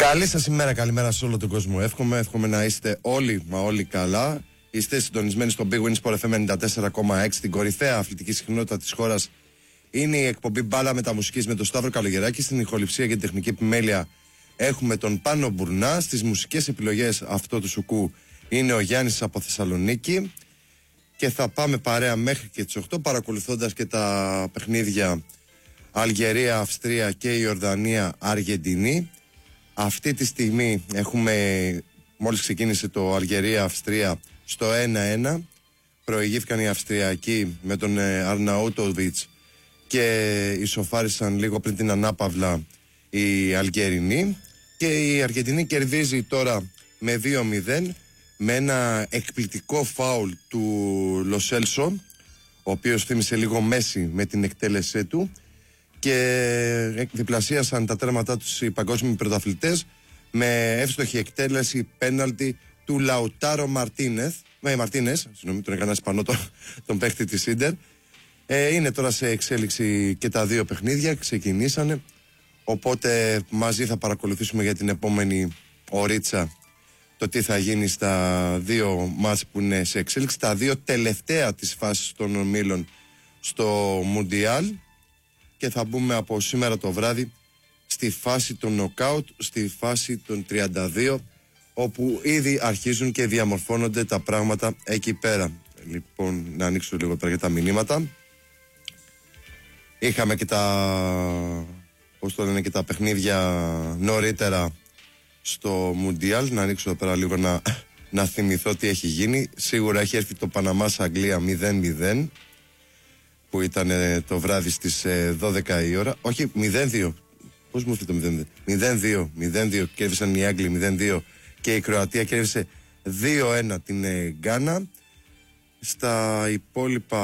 Καλή σας ημέρα, καλημέρα σε όλο τον κόσμο. Εύχομαι να είστε όλοι καλά. Είστε συντονισμένοι στο Big Win Sport FM 94,6, την κορυφαία αθλητική συχνότητα της χώρας. Είναι η εκπομπή Μπάλα Μεταμουσικής με τον Σταύρο Καλογεράκη. Στην ηχοληψία και την τεχνική επιμέλεια έχουμε τον Πάνο Μπουρνά. Στις μουσικές επιλογές αυτό του σουκού είναι ο Γιάννης από Θεσσαλονίκη. Και θα πάμε παρέα μέχρι και τις 8, παρακολουθώντας και τα παιχνίδια Αλγερία, Αυστρία και Ιορδανία, Αργεντινή. Αυτή τη στιγμή μόλις ξεκίνησε το Αλγερία-Αυστρία στο 1-1. Προηγήθηκαν οι Αυστριακοί με τον Αρναούτοβιτς και ισοφάρισαν λίγο πριν την ανάπαυλα οι Αλγερινοί. Και η Αργεντινή κερδίζει τώρα με 2-0 με ένα εκπληκτικό φάουλ του Λοσέλσο, ο οποίος θύμισε λίγο Μέση με την εκτέλεσή του, και διπλασίασαν τα τέρματά τους οι παγκόσμιοι πρωταθλητές με εύστοχη εκτέλεση πέναλτι του Λαουτάρο Μαρτίνες, συγγνώμη, τον έκανα Ισπανό τον παίχτη της Ίντερ. Είναι τώρα σε εξέλιξη και τα δύο παιχνίδια, ξεκινήσανε, οπότε μαζί θα παρακολουθήσουμε για την επόμενη ωρίτσα το τι θα γίνει στα δύο μάτς που είναι σε εξέλιξη, τα δύο τελευταία της φάσης των ομίλων στο Μουντιάλ, και θα μπούμε από σήμερα το βράδυ στη φάση των νοκάουτ, στη φάση των 32, όπου ήδη αρχίζουν και διαμορφώνονται τα πράγματα εκεί πέρα. Λοιπόν, να ανοίξω λίγο τώρα για τα μηνύματα. Είχαμε και και τα παιχνίδια νωρίτερα στο Μουντιάλ. Να ανοίξω εδώ πέρα λίγο να θυμηθώ τι έχει γίνει. Σίγουρα έχει έρθει το Παναμάς Αγγλία 0-0, που ήταν το βράδυ στις 12 η ώρα. Όχι, 0-2. Πώς μου έρθει το 0-2? 0-2 κέρδισαν οι Άγγλοι, 0-2, και η Κροατία κέρδισε 2-1 την Γκάνα. Στα υπόλοιπα